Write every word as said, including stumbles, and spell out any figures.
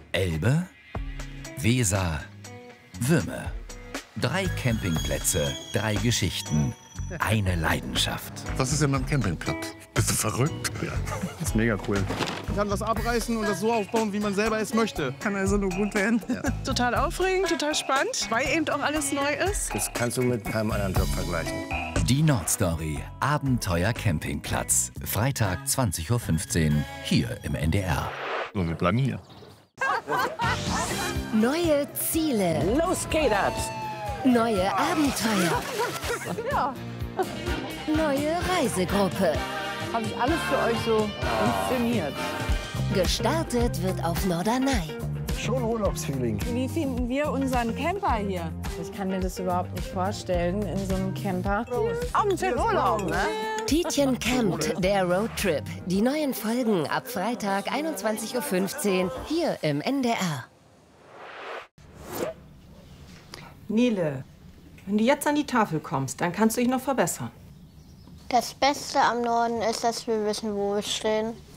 Elbe, Weser, Wümme. Drei Campingplätze, drei Geschichten, eine Leidenschaft. Was ist denn am Campingplatz? Bist du verrückt? Ja. Das ist mega cool. Man kann was abreißen und das so aufbauen, wie man selber es möchte. Kann also nur gut werden. Ja. Total aufregend, total spannend, weil eben auch alles neu ist. Das kannst du mit keinem anderen Job vergleichen. Die Nordstory, Abenteuer Campingplatz. Freitag zwanzig Uhr fünfzehn, hier im N D R. So, wir bleiben hier. Neue Ziele. Los geht das! Neue Abenteuer. Ja. Neue Reisegruppe. Habe ich alles für euch so inszeniert. Gestartet wird auf Norderney. Schon Urlaubsfeeling. Wie finden wir unseren Camper hier? Ich kann mir das überhaupt nicht vorstellen, in so einem Camper. Abends in Urlaub, ne? Tietjen campt, der Roadtrip. Die neuen Folgen ab Freitag einundzwanzig Uhr fünfzehn hier im N D R. Nele, wenn du jetzt an die Tafel kommst, dann kannst du dich noch verbessern. Das Beste am Norden ist, dass wir wissen, wo wir stehen.